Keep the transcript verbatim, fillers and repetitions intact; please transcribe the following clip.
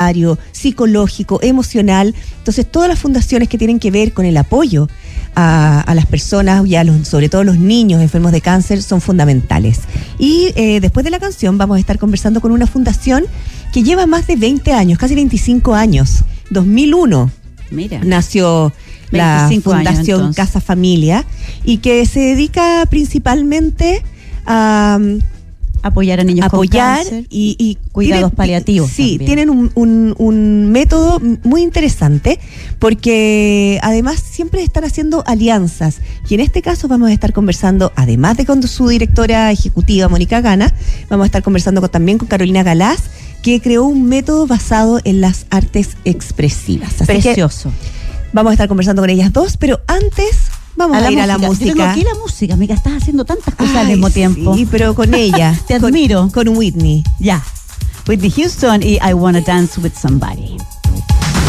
sanitario, psicológico, emocional. Entonces, todas las fundaciones que tienen que ver con el apoyo a, a las personas y a los, sobre todo los niños enfermos de cáncer son fundamentales. Y eh, después de la canción vamos a estar conversando con una fundación que lleva más de veinte años, casi veinticinco años. dos mil uno Mira. nació la Fundación años, Casa Familia, y que se dedica principalmente a apoyar a niños apoyar con cáncer y, y cuidados tienen, paliativos. Sí, también. tienen un, un, un método muy interesante, porque además siempre están haciendo alianzas, y en este caso vamos a estar conversando, además de con su directora ejecutiva Mónica Gana, vamos a estar conversando con, también con Carolina Galaz, que creó un método basado en las artes expresivas. Así Precioso. Vamos a estar conversando con ellas dos, pero antes vamos a, a ir música. a la música. Yo tengo aquí la música, amiga, estás haciendo tantas cosas Ay, al mismo tiempo. Sí, pero con ella. Te con, admiro. Con Whitney. Ya. Whitney Houston y I Wanna Dance With Somebody.